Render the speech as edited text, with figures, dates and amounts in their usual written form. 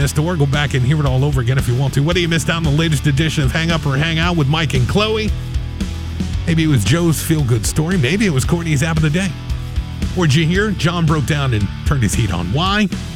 missed, or go back and hear it all over again if you want to. What do you missed out on the latest edition of Hang Up or Hang Out with Mike and Chloe? Maybe it was Joe's feel-good story. Maybe it was Courtney's app of the day. Or did you hear John broke down and turned his heat on? Why?